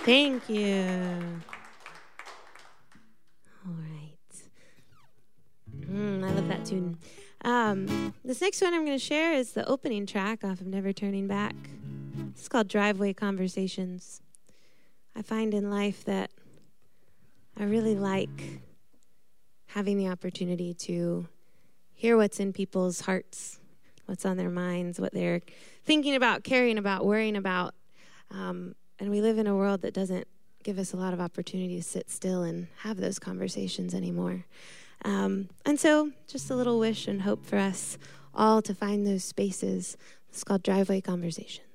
Thank you. All right. I love that tune. This next one I'm going to share is the opening track off of Never Turning Back. It's called Driveway Conversations. I find in life that I really like having the opportunity to hear what's in people's hearts, what's on their minds, what they're thinking about, caring about, worrying about. And we live in a world that doesn't give us a lot of opportunity to sit still and have those conversations anymore. And so just a little wish and hope for us all to find those spaces. It's called Driveway Conversations.